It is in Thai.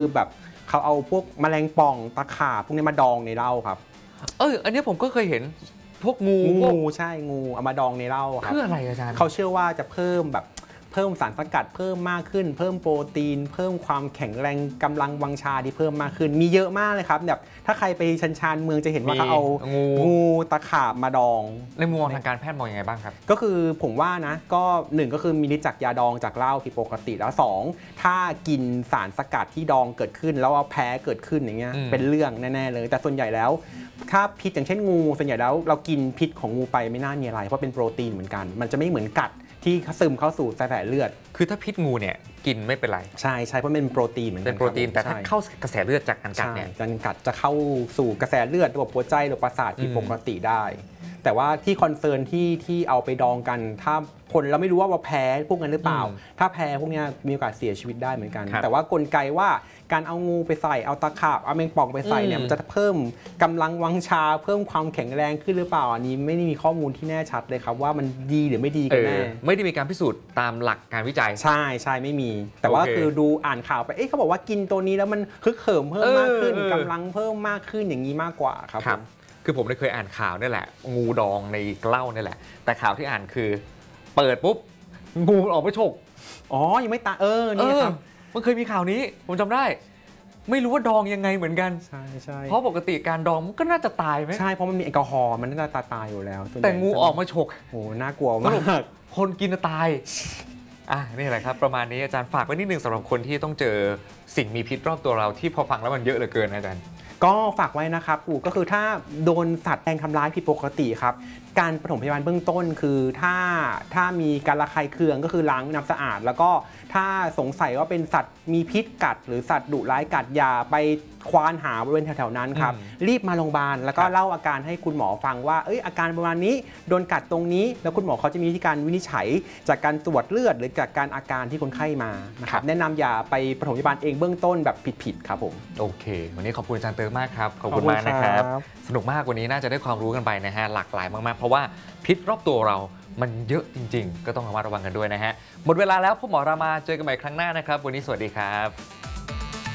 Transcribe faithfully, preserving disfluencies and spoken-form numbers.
คือแบบเขาเอาพวกแมลงป่องตะขาบพวกนี้มาดองในเหล้าครับเอออันนี้ผมก็เคยเห็นพวกงูงูใช่งูเอามาดองในเหล้าครับเพื่ออะไรอาจารย์เขาเชื่อว่าจะเพิ่มแบบเพิ่มสารสกัดเพิ่มมากขึ้นเพิ่มโปรตีนเพิ่มความแข็งแรงกำลังวังชาที่เพิ่มมากขึ้นมีเยอะมากเลยครับแบบถ้าใครไปชันชานเมืองจะเห็นว่าเขาเอางูงูตะขาบมาดองในมุมมองทางการแพทย์มองยังไงบ้างครับก็คือผมว่านะก็หนึ่งก็คือมีฤทธิ์จากยาดองจากเหล้าผิดปกติแล้วสองถ้ากินสารสกัดที่ดองเกิดขึ้นแล้วเอาแพ้เกิดขึ้นอย่างเงี้ยเป็นเรื่องแน่ๆเลยแต่ส่วนใหญ่แล้วถ้าพิษอย่างเช่นงูส่วนใหญ่แล้วเรากินพิษของงูไปไม่น่ามีอะไรเพราะเป็นโปรตีนเหมือนกันมันจะไม่เหมือนกัดที่ซึมเข้าสู่กระแสเลือดคือถ้าพิษงูเนี่ยกินไม่เป็นไรใช่ใช่เพราะเป็นโปรตีนเหมือนกันเป็นโปรตีนแต่ถ้าเข้ากระแสเลือดจากการกัดเนี่ยการกัดจะเข้าสู่กระแสเลือดระบบหัวใจระบบประสาทที่ปกติได้แต่ว่าที่คอนเซิร์นที่ที่เอาไปดองกันถ้าคนเราไม่รู้ว่าว่าแพ้พวกนั้นหรือเปล่าถ้าแพ้พวกนี้มีโอกาสเสียชีวิตได้เหมือนกันแต่ว่ากลไกว่าการเอางูไปใส่เอาตะขาบเอาแมงป่องไปใส่เนี่ยมันจะเพิ่มกำลังวังชาเพิ่มความแข็งแรงขึ้นหรือเปล่าอันนี้ไม่ได้มีข้อมูลที่แน่ชัดเลยครับว่ามันดีหรือไม่ดีกันแน่ไม่ได้มีการพิสูจน์ตามหลักการวิจัยใช่ใช่ไม่มีแต่ว่าคือดูอ่านข่าวไปเอ๊ะเขาบอกว่ากินตัวนี้แล้วมันฮึกเหิมเพิ่มมากขึ้นกำลังเพิ่มมากขึ้นอย่างนี้มากกว่าครับคือผมเคยอ่านข่าวนี่แหละงูดองในเหล้านี่แหละแต่ข่าวที่อ่านคือเปิดปุ๊บงูออกมาฉกอ๋อยังไม่ตายเออนี่ครับมันเคยมีข่าวนี้ผมจำได้ไม่รู้ว่าดองยังไงเหมือนกันใช่ใช่เพราะปกติการดองมันก็น่าจะตายไหมใช่เพราะมันมีแอลกอฮอล์มันน่าจะตายตายอยู่แล้วแต่งูออกมาฉกโอ้น่ากลัวมากคนกินจะตายอ่ะนี่แหละครับประมาณนี้อาจารย์ฝากไว้นิดนึงสำหรับคนที่ต้องเจอสิ่งมีพิษรอบตัวเราที่พอฟังแล้วมันเยอะเหลือเกินอาจารย์ก็ฝากไว้นะครับอูก็คือถ้าโดนสัตว์แทงทำร้ายผิดปกติครับการปฐมพยาบาลเบื้องต้นคือถ้าถ้ามีการระคายเคืองก็คือล้างน้ำสะอาดแล้วก็ถ้าสงสัยว่าเป็นสัตว์มีพิษกัดหรือสัตว์ดุร้ายกัดอย่าไปควานหาบริเวณแถวๆนั้นครับรีบมาโรงพยาบาลแล้วก็เล่าอาการให้คุณหมอฟังว่าเอ้ยอาการประมาณนี้โดนกัดตรงนี้แล้วคุณหมอเขาจะมีวิธีการวินิจฉัยจากการตรวจเลือดหรือจากการอาการที่คนไข้มานะครับแนะนำอย่าไปปฐมพยาบาลเองเบื้องต้นแบบผิดๆครับผมโอเควันนี้ขอบคุณอาจารย์เติร์มากครับขอบคุณมากนะครับสนุกมากวันนี้น่าจะได้ความรู้กันไปนะฮะหลากหลายมากๆเพราะว่าพิษรอบตัวเรามันเยอะจริงๆก็ต้องระมัดระวังกันด้วยนะฮะหมดเวลาแล้วพบหมอรามาเจอกันใหม่ครั้งหน้านะครับวันนี้สวัสดีครับ